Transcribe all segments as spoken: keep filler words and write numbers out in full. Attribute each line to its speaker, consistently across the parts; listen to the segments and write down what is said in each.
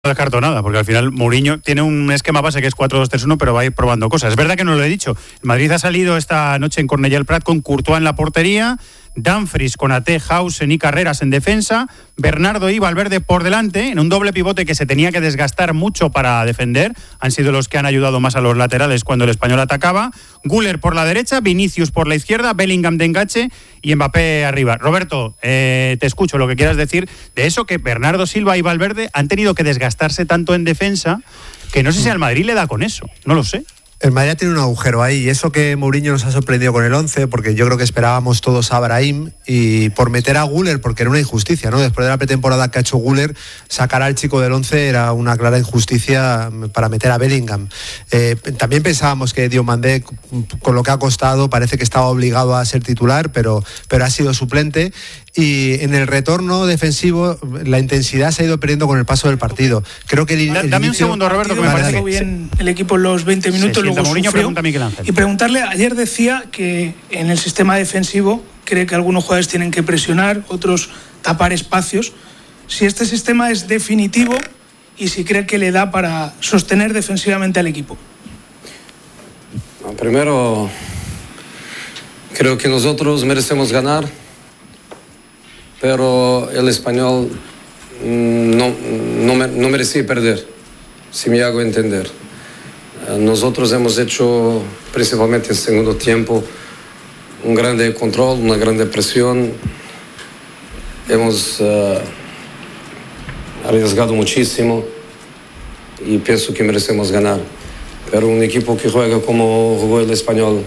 Speaker 1: No descarto nada, porque al final Mourinho tiene un esquema base que es cuatro dos tres uno, pero va a ir probando cosas. Es verdad que no lo he dicho. El Madrid ha salido esta noche en Cornellà el Prat con Courtois en la portería, Dumfries, Konaté, Hausen y Carreras en defensa, Bernardo y Valverde por delante, en un doble pivote que se tenía que desgastar mucho para defender. Han sido los que han ayudado más a los laterales cuando el Español atacaba. Güler por la derecha, Vinicius por la izquierda, Bellingham de enganche y Mbappé arriba. Roberto, eh, te escucho lo que quieras decir de eso, que Bernardo Silva y Valverde han tenido que desgastarse tanto en defensa que no sé si al Madrid le da con eso, no lo sé.
Speaker 2: El Madrid tiene un agujero ahí, y eso que Mourinho nos ha sorprendido con el once, porque yo creo que esperábamos todos a Brahim, y por meter a Güler, porque era una injusticia, ¿no? Después de la pretemporada que ha hecho Güler, sacar al chico del once era una clara injusticia para meter a Bellingham. Eh, también pensábamos que Diomandé, con lo que ha costado, parece que estaba obligado a ser titular, pero, pero ha sido suplente. Y en el retorno defensivo la intensidad se ha ido perdiendo con el paso del partido. Creo que el, el
Speaker 1: Dame
Speaker 2: inicio...
Speaker 1: un segundo, Roberto, que me
Speaker 3: vale,
Speaker 1: parece
Speaker 3: que bien
Speaker 1: sí.
Speaker 3: el equipo en los veinte minutos,
Speaker 1: sí,
Speaker 3: luego
Speaker 1: Mourinho,
Speaker 3: sufrió.
Speaker 1: pregunta a Miguel Ángel.
Speaker 3: Y preguntarle, ayer decía que en el sistema defensivo cree que algunos jugadores tienen que presionar, otros tapar espacios. Si este sistema es definitivo y si cree que le da para sostener defensivamente al equipo.
Speaker 4: Primero, creo que nosotros merecemos ganar, pero el Español no, no, no merecía perder, si me hago entender. Nosotros hemos hecho, principalmente en segundo tiempo, un grande control, una grande presión. Hemos uh, arriesgado muchísimo y pienso que merecemos ganar. Pero un equipo que juega como jugó el Español,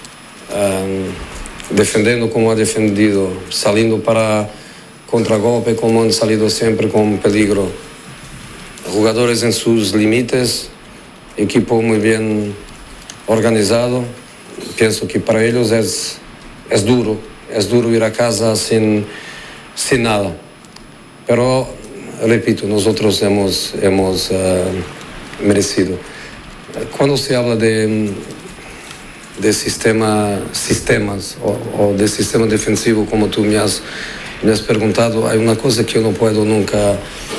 Speaker 4: um, defendiendo como ha defendido, saliendo para contragolpe como han salido siempre con peligro, jugadores en sus límites, equipo muy bien organizado. Pienso que para ellos es, es duro, es duro ir a casa sin, sin nada. Pero, repito, nosotros hemos, hemos uh, merecido. Cuando se habla de, de sistema, sistemas o, o de sistema defensivo, como tú me has, me has preguntado, hay una cosa que yo no puedo nunca eh,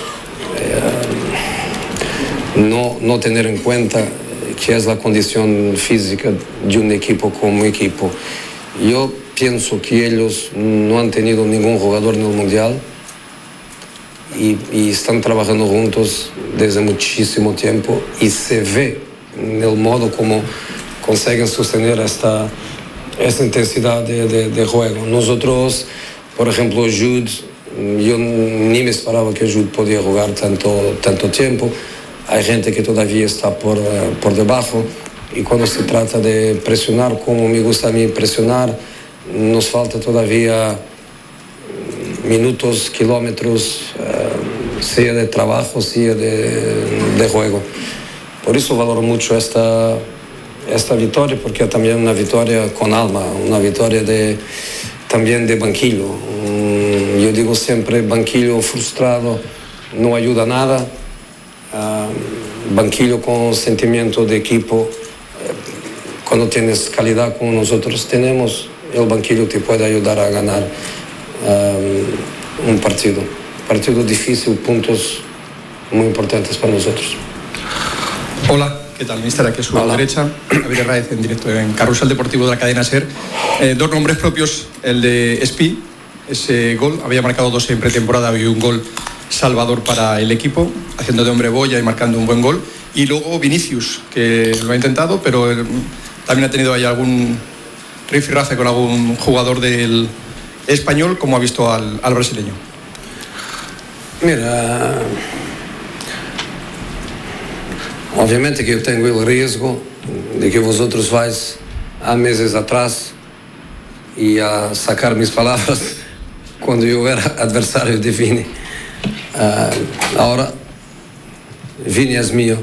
Speaker 4: no, no tener en cuenta, que es la condición física de un equipo como equipo. Yo pienso que ellos no han tenido ningún jugador en el Mundial y, y están trabajando juntos desde muchísimo tiempo y se ve en el modo como consiguen sostener esta, esta intensidad de, de, de juego. Nosotros, por ejemplo, Jude, yo ni me esperaba que Jude podía jugar tanto, tanto tiempo. Hay gente que todavía está por, uh, por debajo, y cuando se trata de presionar, como me gusta a mí presionar, nos falta todavía minutos, kilómetros, uh, sea de trabajo, sea de, de juego. Por eso valoro mucho esta, esta victoria, porque también una victoria con alma, una victoria de, también de banquillo. Um, yo digo siempre, banquillo frustrado no ayuda a nada. Uh, banquillo con sentimiento de equipo, uh, cuando tienes calidad como nosotros tenemos, el banquillo te puede ayudar a ganar uh, un partido. Partido difícil, puntos muy importantes para nosotros.
Speaker 5: Hola, ¿qué tal, mister? Aquí a su derecha, Javier Raez, en directo en Carrusel Deportivo de la cadena SER. Eh, dos nombres propios, el de Espi, ese gol, había marcado dos en pretemporada, había un gol salvador para el equipo, haciendo de hombre boya y marcando un buen gol. Y luego Vinicius, que lo ha intentado, pero él también ha tenido ahí algún rifirrafe con algún jugador del Español, como ha visto al, al brasileño.
Speaker 4: Mira, obviamente que yo tengo el riesgo de que vosotros vais a meses atrás y a sacar mis palabras cuando yo era adversario de Vini. Uh, ahora, Vini es mío.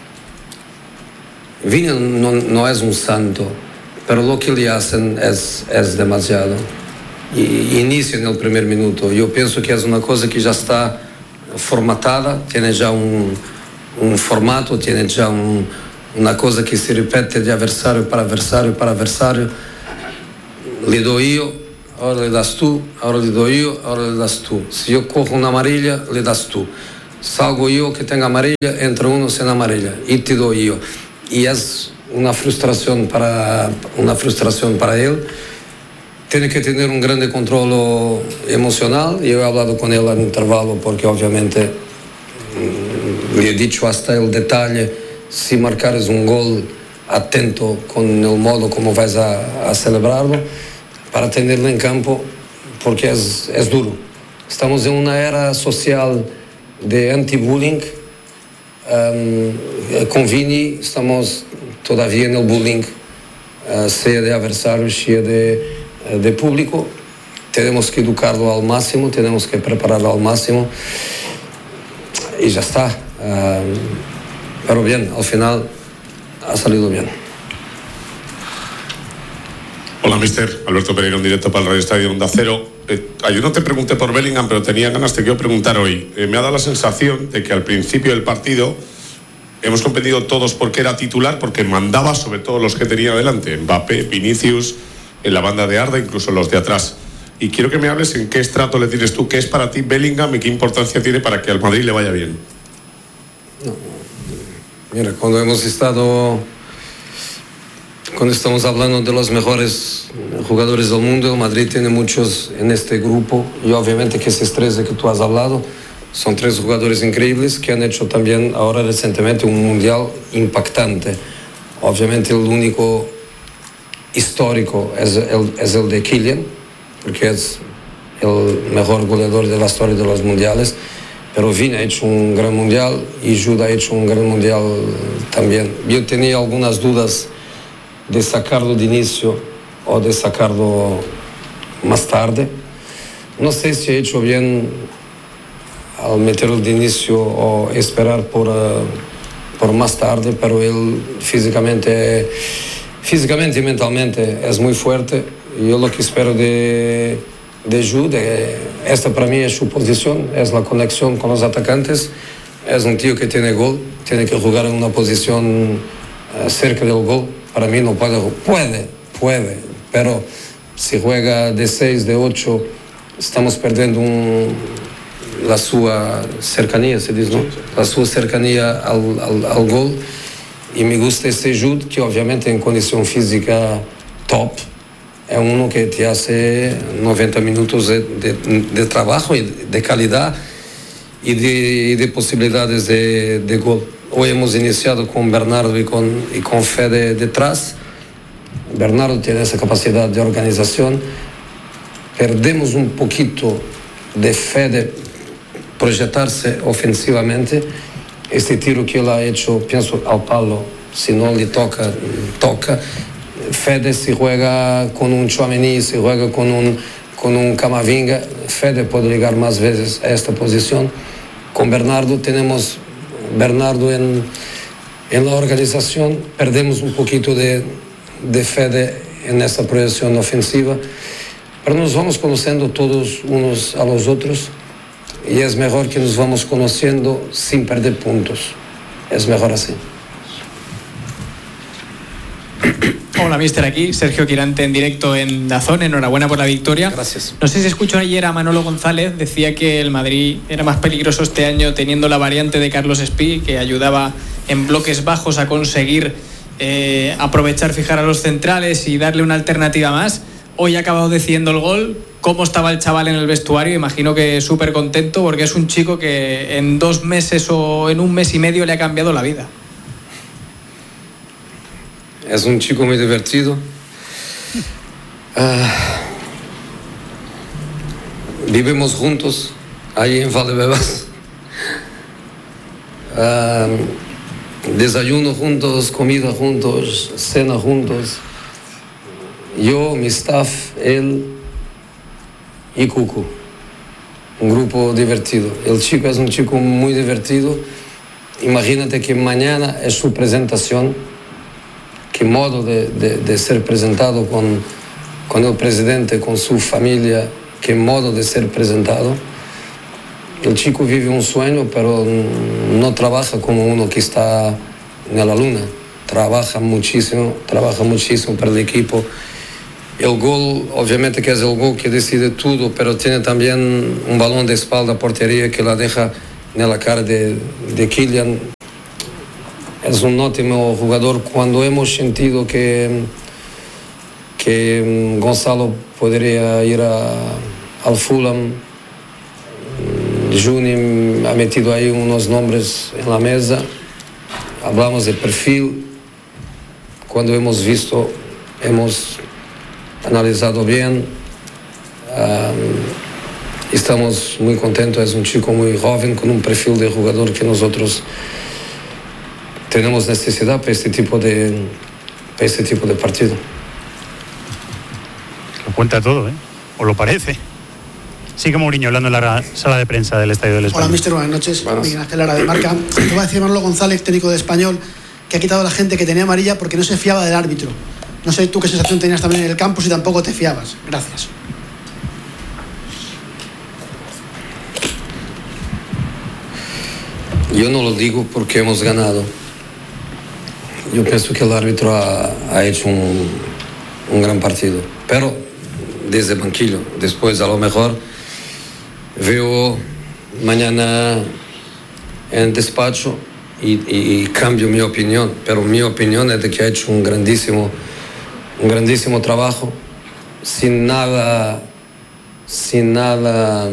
Speaker 4: Vini no, no es un santo, pero lo que le hacen es, es demasiado. Y inicia en el primer minuto. Yo pienso que es una cosa que ya está formatada, tiene ya un, un formato, tiene ya un, una cosa que se repite de adversario para adversario para adversario. Le doy yo, ahora le das tú, ahora le doy yo, ahora le das tú. Si yo cojo una amarilla, le das tú. salgo yo que tengo amarilla, entra uno sin amarilla y te doy yo. Y es una frustración para, una frustración para él. Tiene que tener un grande control emocional. Yo he hablado con él al intervalo porque obviamente le he dicho hasta el detalle, si marcares un gol, atento con el modo como vas a, a celebrarlo, para tenerlo en campo, porque es, es duro. Estamos en una era social de anti-bullying. Um, con Vini estamos todavía en el bullying, uh, sea de adversarios, sea de, uh, de público. Tenemos que educarlo al máximo, tenemos que prepararlo al máximo y ya está. Uh, pero bien, al final ha salido bien.
Speaker 6: Hola, mister. Alberto Pereira, en directo para el Radio Estadio Onda Cero. Eh, yo no te pregunté por Bellingham, pero tenía ganas, te quiero preguntar hoy. Eh, me ha dado la sensación de que al principio del partido hemos comprendido todos por qué era titular, porque mandaba sobre todo los que tenía delante, Mbappé, Vinicius, en la banda de Arda, incluso los de atrás. Y quiero que me hables en qué estrato le tienes tú, qué es para ti Bellingham y qué importancia tiene para que al Madrid le vaya bien.
Speaker 4: No, mira, cuando hemos estado... Cuando estamos hablando de los mejores jugadores del mundo, el Madrid tiene muchos en este grupo y obviamente que esos tres de que tú has hablado son tres jugadores increíbles que han hecho también ahora recientemente un mundial impactante. Obviamente el único histórico es el, es el de Kylian, porque es el mejor goleador de la historia de los mundiales, pero Vini ha hecho un gran mundial y Jude ha hecho un gran mundial también. Yo tenía algunas dudas de sacarlo de inicio o de sacarlo más tarde. No sé si he hecho bien al meterlo de inicio o esperar por, uh, por más tarde, pero él físicamente, físicamente y mentalmente es muy fuerte. Yo lo que espero de, de Jude, esta para mí es su posición, es la conexión con los atacantes. Es un tío que tiene gol, tiene que jugar en una posición uh, cerca del gol. Para mí no puede, puede, puede, pero si juega de seis, de ocho, estamos perdiendo un, la su cercanía, se dice, ¿no? La su cercanía al, al, al gol. Y me gusta este Jude, que obviamente en condición física top, es uno que te hace noventa minutos de, de, de trabajo y de calidad y de, y de posibilidades de, de gol. Hoy hemos iniciado con Bernardo y con, y con Fede detrás. Bernardo tiene esa capacidad de organización. Perdemos un poquito de Fede proyectarse ofensivamente. Este tiro que él ha hecho, pienso al palo, si no le toca, toca. Fede si juega con un Tchouaméni, si juega con un, con un Camavinga, Fede puede llegar más veces a esta posición. Con Bernardo tenemos... Bernardo en, en la organización, perdemos un poquito de, de Fede en esta proyección ofensiva, pero nos vamos conociendo todos unos a los otros y es mejor que nos vamos conociendo sin perder puntos, es mejor así.
Speaker 7: Hola, mister, aquí Sergio Quirante en directo en Dazón. Enhorabuena por la victoria.
Speaker 4: Gracias.
Speaker 7: No sé si escuchó ayer a Manolo González, decía que el Madrid era más peligroso este año teniendo la variante de Carlos Espí, que ayudaba en bloques bajos a conseguir eh, aprovechar, fijar a los centrales y darle una alternativa más. Hoy ha acabado decidiendo el gol. ¿Cómo estaba el chaval en el vestuario? Imagino que súper contento, porque es un chico que en dos meses o en un mes y medio le ha cambiado la vida.
Speaker 4: Es un chico muy divertido. Uh, vivimos juntos ahí en Valdebebas. Uh, desayuno juntos, comida juntos, cena juntos. Yo, mi staff, él y Cucu. Un grupo divertido. El chico es un chico muy divertido. Imagínate que mañana es su presentación. Qué modo de, de, de ser presentado con, con el presidente, con su familia, qué modo de ser presentado. El chico vive un sueño, pero no trabaja como uno que está en la luna. Trabaja muchísimo, trabaja muchísimo para el equipo. El gol, obviamente que es el gol que decide todo, pero tiene también un balón de espalda a portería que la deja en la cara de, de Kylian. Es un ótimo jugador. Cuando hemos sentido que, que Gonzalo podría ir a, al Fulham, Juni ha metido ahí unos nombres en la mesa, hablamos de perfil. Cuando hemos visto, hemos analizado bien, um, estamos muy contentos. Es un chico muy joven con un perfil de jugador que nosotros tenemos necesidad para este tipo de, para este tipo de partido.
Speaker 1: Lo cuenta todo, ¿eh? O lo parece. Sigue Mourinho hablando en la sala de prensa del Estadio del Español.
Speaker 8: Hola, mister, buenas noches.
Speaker 4: Buenas.
Speaker 8: Miguel Ángel Lara de Marca. Te va a decir Manolo González, técnico de Español, que ha quitado a la gente que tenía amarilla porque no se fiaba del árbitro. No sé tú qué sensación tenías también en el campo, si tampoco te fiabas. Gracias.
Speaker 4: Yo no lo digo porque hemos ganado. Yo pienso que el árbitro ha, ha hecho un, un gran partido. Pero desde el banquillo, después a lo mejor veo mañana en el despacho y, y, y cambio mi opinión. Pero mi opinión es de que ha hecho un grandísimo, un grandísimo trabajo, sin nada, sin nada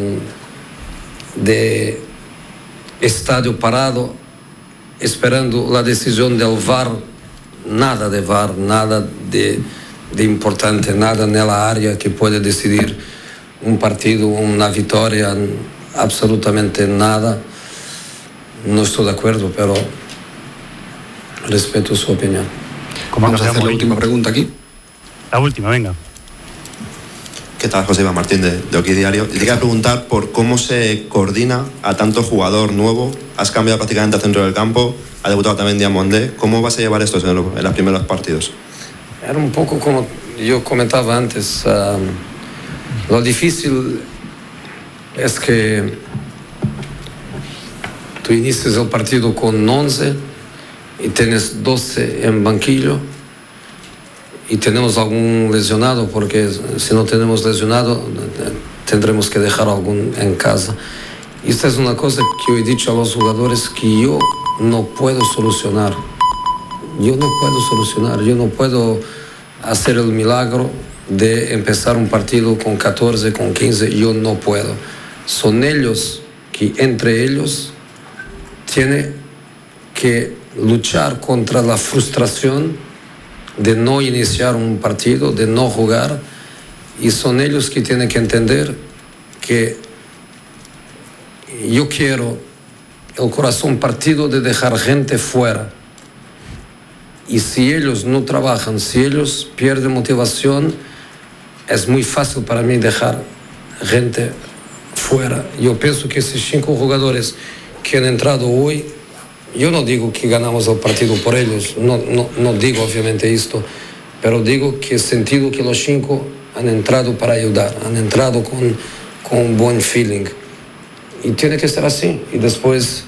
Speaker 4: de estadio parado, esperando la decisión del V A R, nada de V A R, nada de, de importante, nada en la área que puede decidir un partido, una victoria, absolutamente nada. No estoy de acuerdo, pero respeto su opinión.
Speaker 9: Vamos a hacer la última pregunta aquí.
Speaker 1: La última, venga.
Speaker 10: ¿Qué tal, José Iván Martín de, de Hockey Diario? Y te quería preguntar por cómo se coordina a tanto jugador nuevo. Has cambiado prácticamente al centro del campo, ha debutado también Diamondé. ¿Cómo vas a llevar esto en, lo, en los primeros partidos?
Speaker 4: Era un poco como yo comentaba antes. Uh, lo difícil es que tú inicias el partido con once y tienes doce en banquillo y tenemos algún lesionado, porque si no tenemos lesionado tendremos que dejar algún en casa. Y esta es una cosa que yo he dicho a los jugadores que yo no puedo solucionar. Yo no puedo solucionar, yo no puedo hacer el milagro de empezar un partido con catorce, con quince, yo no puedo. Son ellos que entre ellos tienen que luchar contra la frustración de no iniciar un partido, de no jugar, y son ellos que tienen que entender que yo quiero el corazón partido de dejar gente fuera. Y si ellos no trabajan, si ellos pierden motivación, es muy fácil para mí dejar gente fuera. Yo pienso que esos cinco jugadores que han entrado hoy, yo no digo que ganamos el partido por ellos, no, no, no digo obviamente esto, pero digo que he sentido que los cinco han entrado para ayudar, han entrado con, con un buen feeling. Y tiene que ser así. Y después,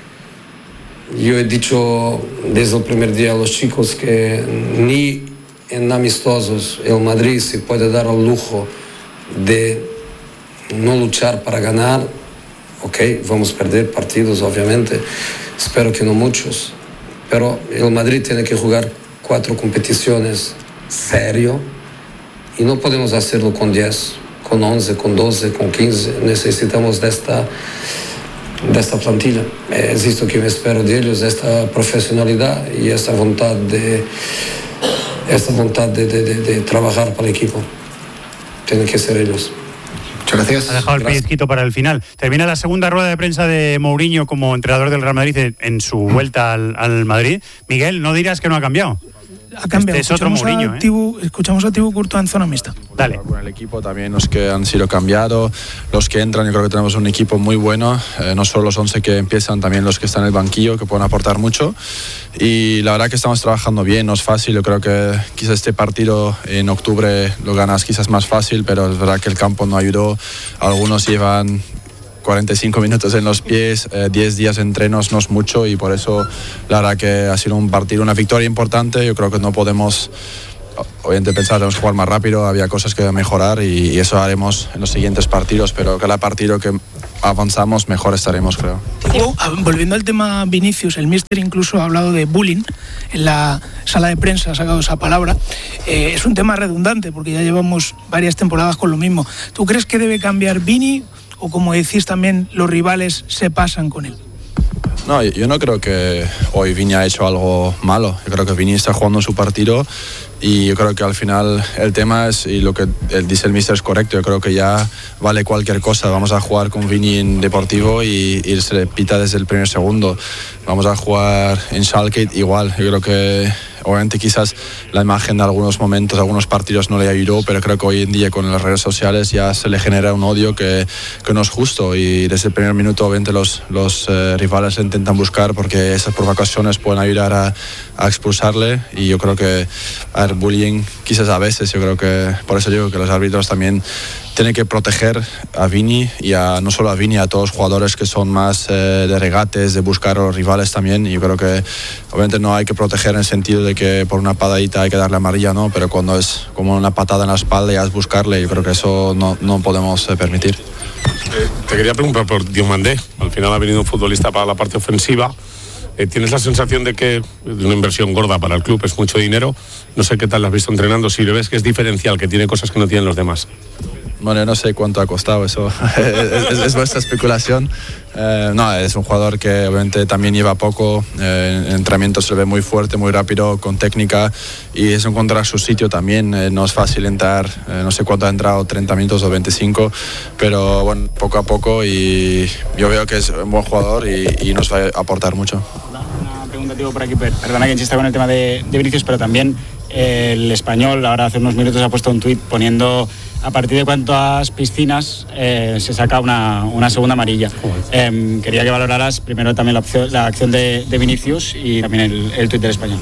Speaker 4: yo he dicho desde el primer día a los chicos que ni en amistosos el Madrid se puede dar el lujo de no luchar para ganar. Ok, vamos a perder partidos, obviamente. Espero que no muchos. Pero el Madrid tiene que jugar cuatro competiciones serio y no podemos hacerlo con diez, con once, con doce, con quince. Necesitamos de esta, de esta plantilla. Es esto que me espero de ellos, esta profesionalidad y esta voluntad de, esta voluntad de, de, de, de trabajar para el equipo. Tienen que ser ellos.
Speaker 9: Muchas gracias.
Speaker 1: Ha dejado el pellizquito para el final. Termina la segunda rueda de prensa de Mourinho como entrenador del Real Madrid en su vuelta al, al Madrid. Miguel, no dirás que no ha cambiado.
Speaker 3: Ha cambiado.
Speaker 1: Este es otro Mourinho,
Speaker 3: a Tibu, ¿eh? Escuchamos a Tibu Courtois en zona mixta.
Speaker 1: Dale.
Speaker 11: Con el equipo también, los que han sido cambiados, los que entran, yo creo que tenemos un equipo muy bueno, eh, no solo los once que empiezan, también los que están en el banquillo, que pueden aportar mucho. Y la verdad que estamos trabajando bien, no es fácil, yo creo que quizás este partido en octubre lo ganas quizás más fácil, pero es verdad que el campo no ayudó. Algunos llevan cuarenta y cinco minutos en los pies, eh, diez días de entrenos no es mucho, y por eso la verdad que ha sido un partido, una victoria importante. Yo creo que no podemos, obviamente, pensar que tenemos que jugar más rápido, había cosas que mejorar y, y eso haremos en los siguientes partidos, pero cada partido que avanzamos, mejor estaremos, creo.
Speaker 3: Diego, volviendo al tema Vinicius, el míster incluso ha hablado de bullying en la sala de prensa, ha sacado esa palabra. Eh, es un tema redundante porque ya llevamos varias temporadas con lo mismo. ¿Tú crees que debe cambiar Vini o, como decís también, los rivales se pasan con él?
Speaker 11: No, yo no creo que hoy Vini ha hecho algo malo. Yo creo que Vini está jugando su partido y yo creo que al final el tema es, y lo que dice el míster es correcto, yo creo que ya vale cualquier cosa. Vamos a jugar con Vini en Deportivo y, y se le pita desde el primer segundo. Vamos a jugar en Schalke igual. Yo creo que obviamente quizás la imagen de algunos momentos, algunos partidos no le ayudó, pero creo que hoy en día con las redes sociales ya se le genera un odio que, que no es justo y desde el primer minuto obviamente los, los eh, rivales le intentan buscar porque esas provocaciones pueden ayudar a, a expulsarle y yo creo que a ver, bullying quizás a veces, yo creo que por eso digo que los árbitros también tiene que proteger a Vini y a, no solo a Vini, a todos los jugadores que son más eh, de regates, de buscar a los rivales también. Y yo creo que obviamente no hay que proteger en el sentido de que por una patadita hay que darle amarilla, ¿no? Pero cuando es como una patada en la espalda ya es buscarle, yo creo que eso no, no podemos eh, permitir.
Speaker 6: Eh, te quería preguntar por Diomandé. Al final ha venido un futbolista para la parte ofensiva. Eh, ¿Tienes la sensación de que es una inversión gorda para el club, es mucho dinero? No sé qué tal lo has visto entrenando, si le ves que es diferencial, que tiene cosas que no tienen los demás.
Speaker 11: Bueno, no sé cuánto ha costado eso, es, es, es vuestra especulación. Eh, no, es un jugador que obviamente también lleva poco, eh, en entrenamiento se le ve muy fuerte, muy rápido, con técnica y es encontrar su sitio también. Eh, no es fácil entrar, eh, no sé cuánto ha entrado, treinta minutos o veinticinco, pero bueno, poco a poco y yo veo que es un buen jugador y, y nos va a aportar mucho.
Speaker 12: Una pregunta, tío, por aquí, perdona que insista con el tema de, de Vinicius, pero también eh, el Español ahora hace unos minutos ha puesto un tuit poniendo a partir de cuántas piscinas eh, se saca una, una segunda amarilla. Eh, quería que valoraras primero también la, opción, la acción de, de Vinicius y también el, el tuit del Español.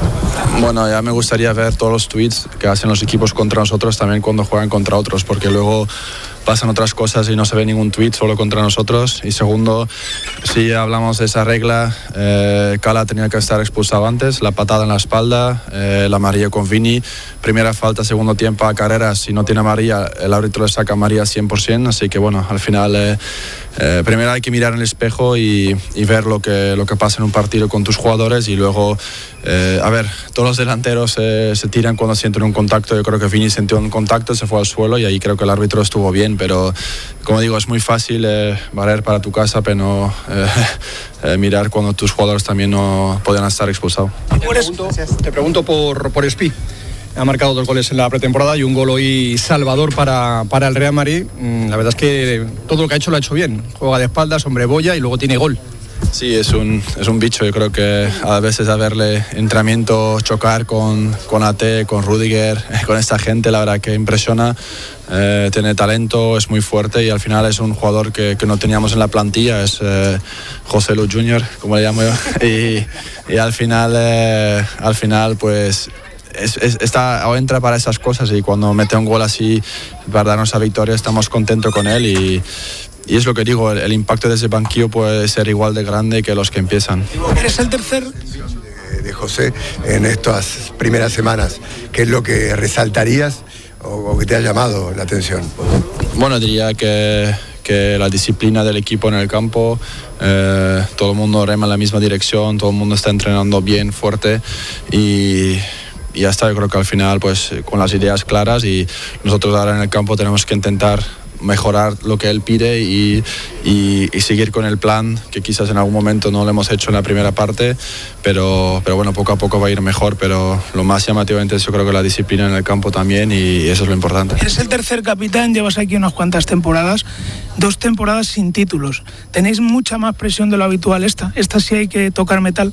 Speaker 11: Bueno, ya me gustaría ver todos los tweets que hacen los equipos contra nosotros también cuando juegan contra otros, porque luego pasan otras cosas y no se ve ningún tweet solo contra nosotros. Y segundo, si hablamos de esa regla, eh, Cala tenía que estar expulsado antes, la patada en la espalda, eh, la amarilla con Vini, primera falta, segundo tiempo a Carreras, si no tiene amarilla, el árbitro le saca amarilla cien por ciento, así que bueno, al final eh, eh, primero hay que mirar en el espejo y, y ver lo que, lo que pasa en un partido con tus jugadores y luego, eh, a ver, todos los delanteros eh, se tiran cuando sienten un contacto. Yo creo que Vini sintió un contacto, se fue al suelo y ahí creo que el árbitro estuvo bien, pero como digo, es muy fácil eh, valer para tu casa, pero no eh, eh, mirar cuando tus jugadores también no podían estar expulsados.
Speaker 5: Te pregunto, te pregunto por, por Espi. Ha marcado dos goles en la pretemporada y un gol hoy salvador para, para el Real Madrid. La verdad es que todo lo que ha hecho lo ha hecho bien. Juega de espaldas, hombre boya y luego tiene gol.
Speaker 11: Sí, es un, es un bicho. Yo creo que a veces a verle entrenamiento chocar con, con A T, con Rudiger, con esta gente, la verdad que impresiona. Eh, tiene talento, es muy fuerte y al final es un jugador que, que no teníamos en la plantilla, es eh, José Lu junior, como le llamo yo. Y, y al final, eh, al final pues... Es, es, está, o entra para esas cosas y cuando mete un gol así para darnos la victoria estamos contentos con él y, y es lo que digo, el, el impacto de ese banquillo puede ser igual de grande que los que empiezan.
Speaker 3: ¿Eres el tercer?
Speaker 13: De, de José en estas primeras semanas, ¿qué es lo que resaltarías o, o que te ha llamado la atención?
Speaker 11: Bueno, diría que, que la disciplina del equipo en el campo, eh, todo el mundo rema en la misma dirección, todo el mundo está entrenando bien, fuerte y... y ya está. Yo creo que al final pues con las ideas claras y nosotros ahora en el campo tenemos que intentar mejorar lo que él pide y, y, y seguir con el plan que quizás en algún momento no lo hemos hecho en la primera parte, pero, pero bueno, poco a poco va a ir mejor, pero lo más llamativamente es yo creo que la disciplina en el campo también y eso es lo importante.
Speaker 3: Eres el tercer capitán, llevas aquí unas cuantas temporadas, dos temporadas sin títulos. ¿Tenéis mucha más presión de lo habitual esta? ¿Esta sí hay que tocar metal?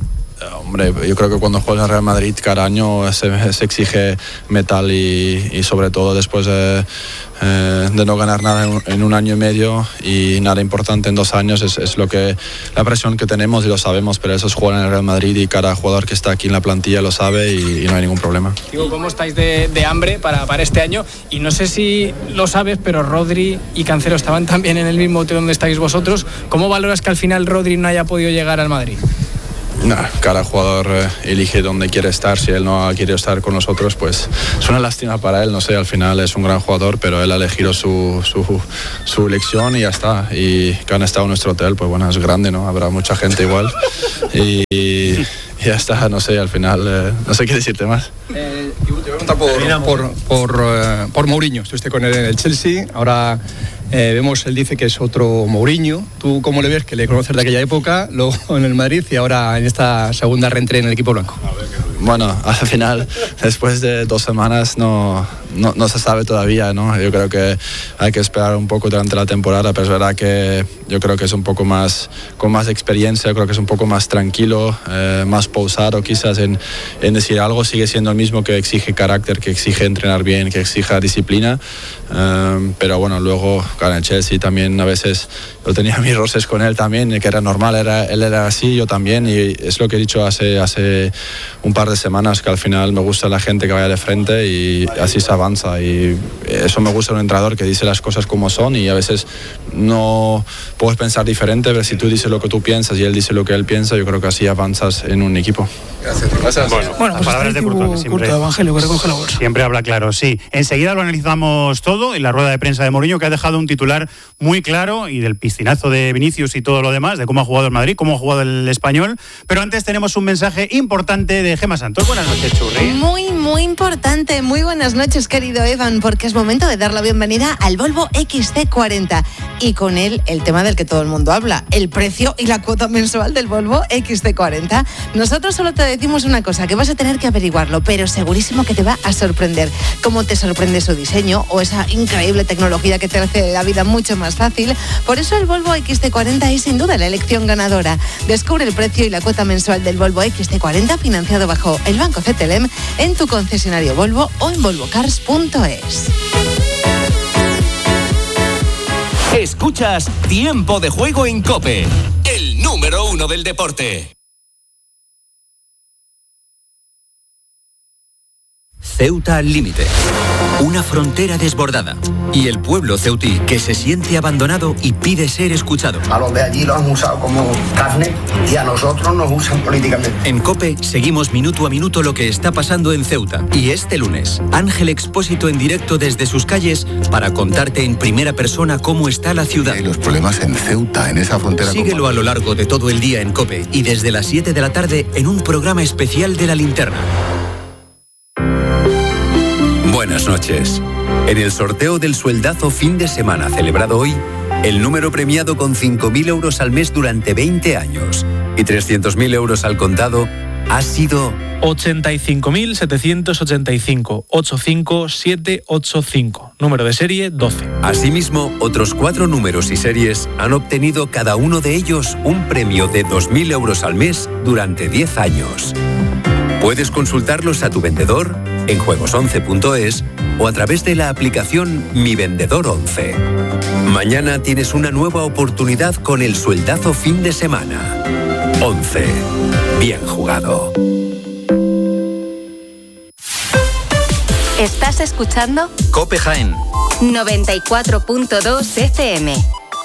Speaker 11: Hombre, yo creo que cuando juegas en Real Madrid cada año se, se exige metal y, y sobre todo después de, eh, de no ganar nada en un, en un año y medio y nada importante en dos años es, es lo que la presión que tenemos y lo sabemos, pero eso es jugar en el Real Madrid y cada jugador que está aquí en la plantilla lo sabe y, y no hay ningún problema.
Speaker 7: Digo, ¿cómo estáis de, de hambre para, para este año? Y no sé si lo sabes, pero Rodri y Cancelo estaban también en el mismo hotel donde estáis vosotros. ¿Cómo valoras que al final Rodri no haya podido llegar al Madrid?
Speaker 11: No, cada jugador eh, elige dónde quiere estar. Si él no quiere estar con nosotros, pues es una lástima para él. No sé, al final es un gran jugador, pero él ha elegido su, su, su elección y ya está. Y que han estado en nuestro hotel, pues bueno, es grande, ¿no? Habrá mucha gente igual. Y, y ya está, no sé, al final, eh, no sé qué decirte más.
Speaker 5: Eh, te voy a preguntar por, por, por, uh, por Mourinho. Estuviste con él en el Chelsea, ahora eh, vemos, él dice que es otro Mourinho. ¿Tú cómo le ves? Que le conoces de aquella época, luego en el Madrid y ahora en esta segunda reentrée en el equipo blanco.
Speaker 11: Bueno, al final, después de dos semanas no, no, no se sabe todavía, ¿no? Yo creo que hay que esperar un poco durante la temporada, pero es verdad que yo creo que es un poco más, con más experiencia, creo que es un poco más tranquilo, eh, más pausado quizás en, en decir algo. Sigue siendo el mismo, que exige carácter, que exige entrenar bien, que exija disciplina, eh, pero bueno, luego en el Chelsea también a veces yo tenía mis roces con él también, que era normal, era, él era así, yo también, y es lo que he dicho hace, hace un par de semanas, que al final me gusta la gente que vaya de frente y así se avanza, y eso me gusta de un entrenador que dice las cosas como son, y a veces no puedes pensar diferente, pero si tú dices lo que tú piensas y él dice lo que él piensa, yo creo que así avanzas en un equipo.
Speaker 1: Gracias. Gracias. Bueno,
Speaker 3: bueno pues
Speaker 1: palabras de Courtois, que siempre,
Speaker 3: Curto, Evangelio, que recoge la bolsa.
Speaker 1: Siempre habla claro, sí. Enseguida lo analizamos todo en la rueda de prensa de Mourinho, que ha dejado un titular muy claro, y del piscinazo de Vinicius y todo lo demás, de cómo ha jugado el Madrid, cómo ha jugado el Español. Pero antes tenemos un mensaje importante de Gemma Santos. Buenas noches, Churri.
Speaker 14: Muy, muy importante. Muy buenas noches, querido Evan, porque es momento de dar la bienvenida al Volvo equis ce cuarenta. Y con él, el tema del que todo el mundo habla, el precio y la cuota mensual del Volvo equis ce cuarenta. Nosotros solo te decimos una cosa, que vas a tener que averiguarlo, pero segurísimo que te va a sorprender. Cómo te sorprende su diseño o esa increíble tecnología que te hace la vida mucho más fácil. Por eso el Volvo equis ce cuarenta es sin duda la elección ganadora. Descubre el precio y la cuota mensual del Volvo equis ce cuarenta financiado bajo el Banco C T L M en tu concesionario Volvo o en volvo cars punto es.
Speaker 15: Escuchas Tiempo de Juego en COPE, el número uno del deporte. Ceuta al límite. Una frontera desbordada. Y el pueblo ceutí que se siente abandonado y pide ser escuchado.
Speaker 16: A los de allí los han usado como carne y a nosotros nos usan políticamente.
Speaker 15: En COPE seguimos minuto a minuto lo que está pasando en Ceuta. Y este lunes, Ángel Expósito en directo desde sus calles para contarte en primera persona cómo está la ciudad.
Speaker 17: Hay los problemas en Ceuta, en esa frontera.
Speaker 15: Síguelo a lo largo de todo el día en COPE y desde las siete de la tarde en un programa especial de La Linterna. Buenas noches. En el sorteo del sueldazo fin de semana celebrado hoy, el número premiado con cinco mil euros al mes durante veinte años y trescientos mil euros al contado ha sido
Speaker 18: ochenta y cinco mil setecientos ochenta y cinco, ochenta y cinco mil setecientos ochenta y cinco, número de serie doce.
Speaker 15: Asimismo, otros cuatro números y series han obtenido cada uno de ellos un premio de dos mil euros al mes durante diez años. Puedes consultarlos a tu vendedor en juegos once punto es o a través de la aplicación Mi Vendedor once. Mañana tienes una nueva oportunidad con el sueldazo fin de semana. once. Bien jugado.
Speaker 19: ¿Estás escuchando?
Speaker 15: COPE Jaén.
Speaker 19: noventa y cuatro punto dos F M.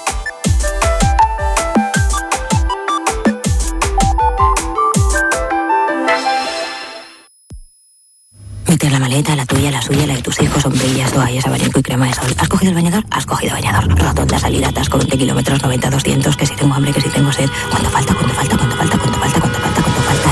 Speaker 20: Meter la maleta, la tuya, la suya, la de tus hijos, sombrillas, toallas, abanico y crema de sol. ¿Has cogido el bañador? Has cogido bañador. Rotonda, salida, atasco, veinte kilómetros, noventa, doscientos, que si tengo hambre, que si tengo sed. ¿Cuánto falta? ¿Cuánto falta? ¿Cuánto falta? ¿Cuánto falta? ¿Cuánto falta? ¿Cuánto falta?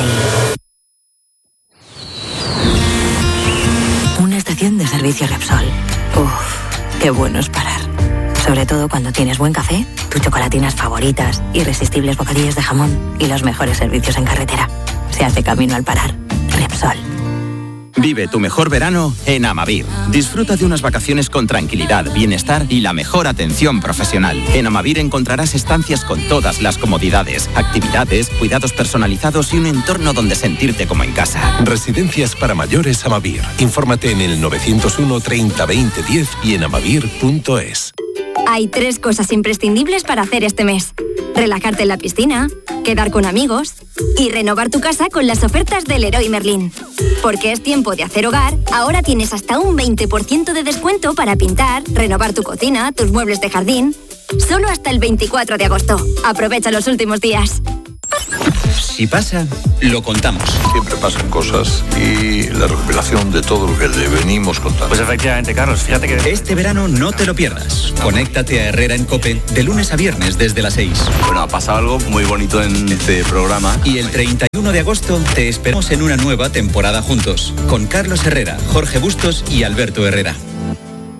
Speaker 20: Y... una estación de servicio Repsol. Uff, qué bueno es parar. Sobre todo cuando tienes buen café, tus chocolatinas favoritas, irresistibles bocadillos de jamón y los mejores servicios en carretera. Se hace camino al parar. Repsol.
Speaker 15: Vive tu mejor verano en Amavir. Disfruta de unas vacaciones con tranquilidad, bienestar y la mejor atención profesional. En Amavir encontrarás estancias con todas las comodidades, actividades, cuidados personalizados y un entorno donde sentirte como en casa.
Speaker 21: Residencias para mayores Amavir. Infórmate en el nueve cero uno, treinta, veinte, diez y en amavir punto es.
Speaker 19: Hay tres cosas imprescindibles para hacer este mes: relajarte en la piscina, quedar con amigos y renovar tu casa con las ofertas del Leroy Merlin. Porque es tiempo de hacer hogar, ahora tienes hasta un veinte por ciento de descuento para pintar, renovar tu cocina, tus muebles de jardín. Solo hasta el veinticuatro de agosto. Aprovecha los últimos días.
Speaker 2: Si pasa, lo contamos.
Speaker 22: Siempre pasan cosas y la recopilación de todo lo que le venimos contando.
Speaker 2: Pues efectivamente, Carlos, fíjate que... Este verano no te lo pierdas. Conéctate a Herrera en COPE de lunes a viernes desde las seis.
Speaker 23: Bueno, ha pasado algo muy bonito en este programa.
Speaker 2: Y el treinta y uno de agosto te esperamos en una nueva temporada juntos. Con Carlos Herrera, Jorge Bustos y Alberto Herrera.